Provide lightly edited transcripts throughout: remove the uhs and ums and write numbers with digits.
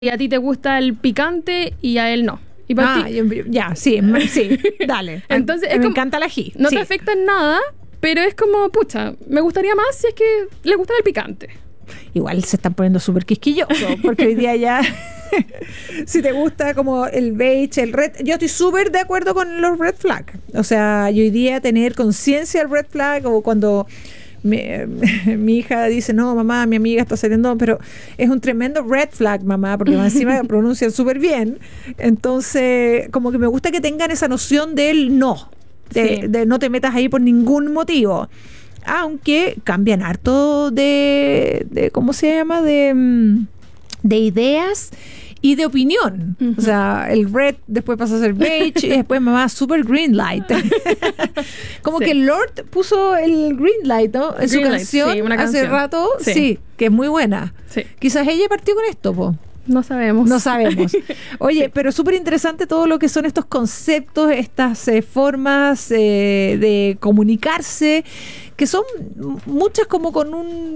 y a ti te gusta el picante y a él no. Y para ti, sí, dale. Entonces, me encanta el ají. No sí. te afecta en nada, pero es como, pucha, me gustaría más si es que le gusta el picante. Igual se están poniendo súper quisquillosos, porque hoy día ya, si te gusta como el beige, el red, yo estoy súper de acuerdo con los red flag. O sea, yo hoy día tener conciencia del red flag, o cuando mi hija dice, no, mamá, mi amiga está saliendo, pero es un tremendo red flag, mamá, porque encima pronuncian súper bien. Entonces, como que me gusta que tengan esa noción del no, de no te metas ahí por ningún motivo. Aunque cambian harto de ¿cómo se llama? De ideas y de opinión. Uh-huh. O sea, el red después pasa a ser beige y después mamá, super green light. Como que Lord puso el green light, ¿no? En su canción, sí, una canción hace rato, sí, que es muy buena. Sí. Quizás ella partió con esto, po. No sabemos. Oye, pero súper interesante todo lo que son estos conceptos, estas formas de comunicarse, que son muchas como con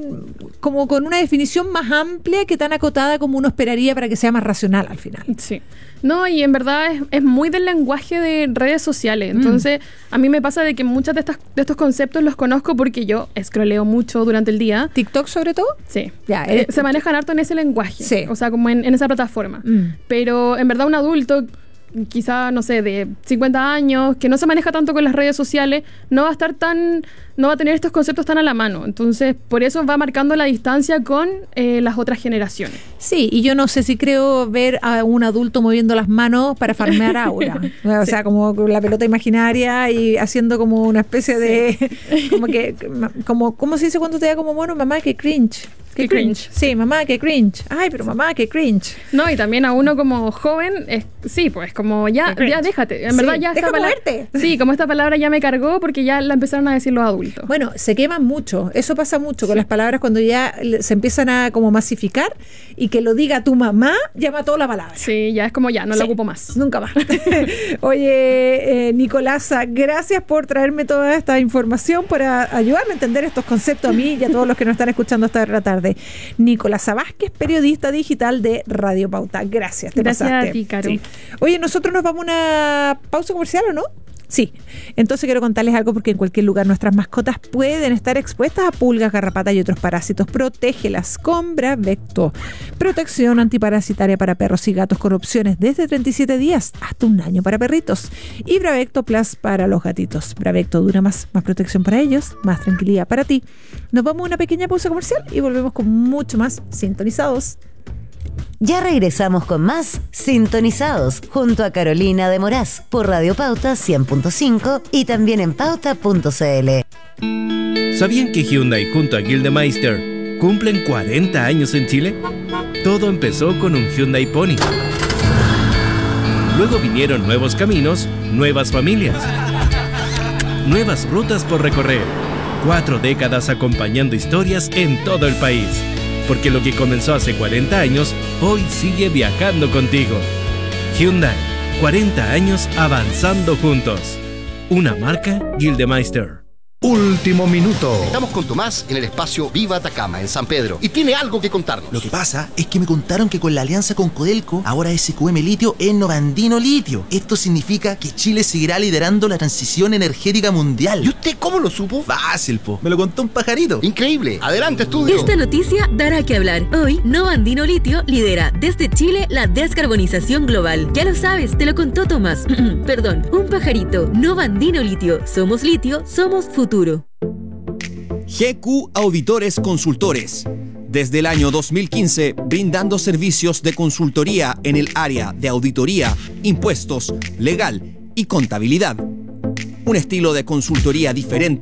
una definición más amplia que tan acotada como uno esperaría para que sea más racional al final. Sí. No, y en verdad es muy del lenguaje de redes sociales. Entonces, a mí me pasa de que muchos de estos conceptos los conozco porque yo scrolleo mucho durante el día. ¿TikTok sobre todo? Sí. Ya, se manejan harto en ese lenguaje. Sí. O sea, como en esa plataforma. Pero en verdad un adulto, quizá, no sé, de 50 años, que no se maneja tanto con las redes sociales, no va a tener estos conceptos tan a la mano. Entonces, por eso va marcando la distancia con las otras generaciones. Sí, y yo no sé si creo ver a un adulto moviendo las manos para farmear aura. O sea, como la pelota imaginaria y haciendo como una especie de... ¿Cómo se dice cuando te da como mono? Mamá, qué cringe. Qué cringe. Sí, mamá, qué cringe. Ay, pero mamá, qué cringe. No, y también a uno como joven, pues como ya déjate. En verdad ya esta palabra... Sí, como esta palabra ya me cargó porque ya la empezaron a decir los adultos. Bueno, se queman mucho. Eso pasa mucho con las palabras cuando ya se empiezan a como masificar y que lo diga tu mamá, ya mató la palabra. Sí, ya es como ya, no la ocupo más. Nunca más. Oye, Nicolasa, gracias por traerme toda esta información para ayudarme a entender estos conceptos a mí y a todos los que nos están escuchando esta tarde. Nicolasa Vázquez, periodista digital de Radio Pauta. Gracias, te pasaste. Gracias a ti, Caro. Sí. Oye, nosotros nos vamos a una pausa comercial, ¿o no? Sí, entonces quiero contarles algo porque en cualquier lugar nuestras mascotas pueden estar expuestas a pulgas, garrapatas y otros parásitos. Protégelas con Bravecto. Protección antiparasitaria para perros y gatos con opciones desde 37 días hasta 1 año para perritos. Y Bravecto Plus para los gatitos. Bravecto dura más protección para ellos, más tranquilidad para ti. Nos vamos a una pequeña pausa comercial y volvemos con mucho más Sintonizados. Ya regresamos con más Sintonizados junto a Carolina de Moraz por Radio Pauta 100.5 y también en pauta.cl. ¿Sabían que Hyundai junto a Gildemeister cumplen 40 años en Chile? Todo empezó con un Hyundai Pony. Luego vinieron nuevos caminos, nuevas familias, nuevas rutas por recorrer. 4 décadas acompañando historias en todo el país. Porque lo que comenzó hace 40 años, hoy sigue viajando contigo. Hyundai, 40 años avanzando juntos. Una marca Gildemeister. Último minuto. Estamos con Tomás en el espacio Viva Atacama, en San Pedro, y tiene algo que contarnos. Lo que pasa es que me contaron que con la alianza con Codelco, ahora SQM Litio es Novandino Litio. Esto significa que Chile seguirá liderando la transición energética mundial. ¿Y usted cómo lo supo? Fácil, po. Me lo contó un pajarito. Increíble. Adelante, estudio. Esta noticia dará que hablar. Hoy, Novandino Litio lidera desde Chile la descarbonización global. Ya lo sabes, te lo contó Tomás. Perdón, un pajarito. Novandino Litio. Somos litio, somos futuro. GQ Auditores Consultores. Desde el año 2015, brindando servicios de consultoría en el área de auditoría, impuestos, legal y contabilidad. Un estilo de consultoría diferente